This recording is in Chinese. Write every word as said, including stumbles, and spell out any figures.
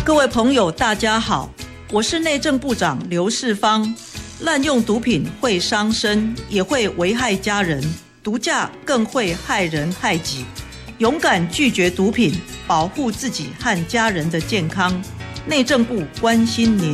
各位朋友大家好，我是内政部长刘世芳。滥用毒品会伤身，也会危害家人，毒驾更会害人害己。勇敢拒绝毒品，保护自己和家人的健康。内政部关心您。